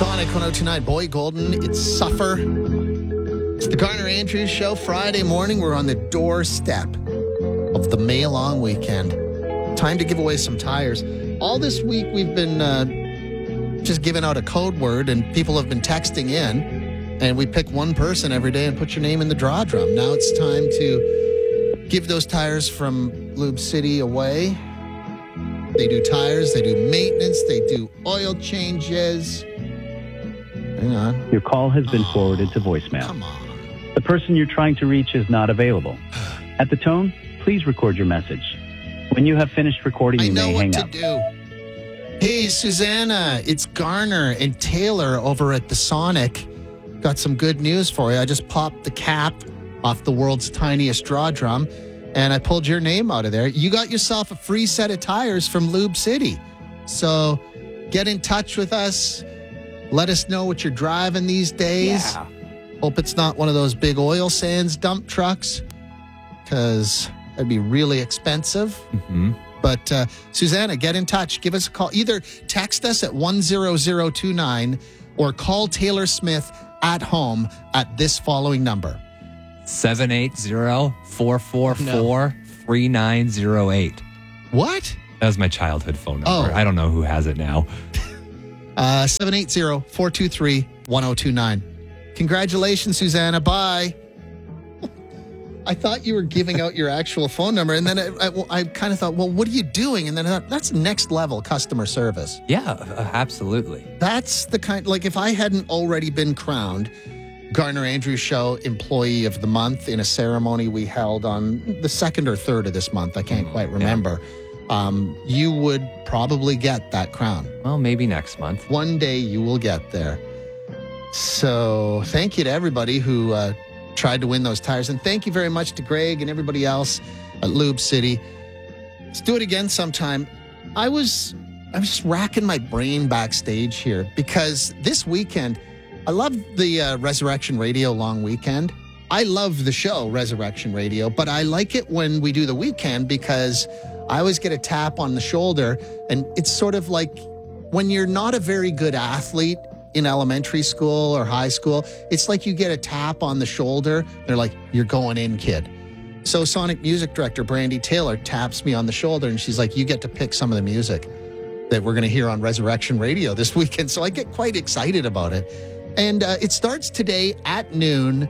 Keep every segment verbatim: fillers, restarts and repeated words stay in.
Sonic one oh two point nine, Boy Golden, it's Suffer. It's the Garner Andrews Show. Friday morning, we're on the doorstep of the May long weekend. Time to give away some tires. All this week, we've been uh, just giving out a code word, and people have been texting in, and we pick one person every day and put your name in the draw drum. Now it's time to give those tires from Lube City away. They do tires, they do maintenance, they do oil changes. Hang on. Your call has been oh, forwarded to voicemail. Come on. The person you're trying to reach is not available. At the tone, please record your message. When you have finished recording, I you know may what hang to up. do. Hey, Susanna, it's Garner and Taylor over at the Sonic. Got some good news for you. I just popped the cap off the world's tiniest draw drum, and I pulled your name out of there. You got yourself a free set of tires from Lube City. So get in touch with us. Let us know what you're driving these days. Yeah. Hope it's not one of those big oil sands dump trucks, because that'd be really expensive. Mm-hmm. But uh, Susanna, get in touch. Give us a call. Either text us at one zero zero two nine or call Taylor Smith at home at this following number. seven eight zero, four four four, three nine zero eight. What? That was my childhood phone number. Oh. I don't know who has it now. Uh, seven eight zero, four two three, one zero two nine. Congratulations, Susanna. Bye. I thought you were giving out your actual phone number, and then I, I, I kind of thought, well, what are you doing? And then I thought, that's next level customer service. Yeah, uh, absolutely. That's the kind, like if I hadn't already been crowned Garner Andrews Show Employee of the Month in a ceremony we held on the second or third of this month, I can't quite remember, um, you would probably get that crown. Well, maybe next month. One day you will get there. So thank you to everybody who uh, tried to win those tires. And thank you very much to Greg and everybody else at Lube City. Let's do it again sometime. I was, I was just racking my brain backstage here because this weekend, I love the uh, Resurrection Radio long weekend. I love the show Resurrection Radio, but I like it when we do the weekend because I always get a tap on the shoulder, and it's sort of like when you're not a very good athlete in elementary school or high school, it's like you get a tap on the shoulder. They're like, you're going in, kid. So Sonic music director Brandy Taylor taps me on the shoulder, and she's like, you get to pick some of the music that we're going to hear on Resurrection Radio this weekend. So I get quite excited about it. And uh, it starts today at noon.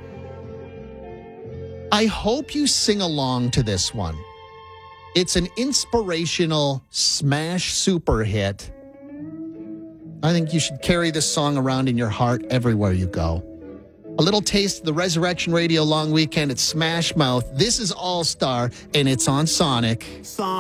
I hope you sing along to this one. It's an inspirational smash super hit. I think you should carry this song around in your heart everywhere you go. A little taste of the Resurrection Radio long weekend at Smash Mouth. This is All Star, and it's on Sonic.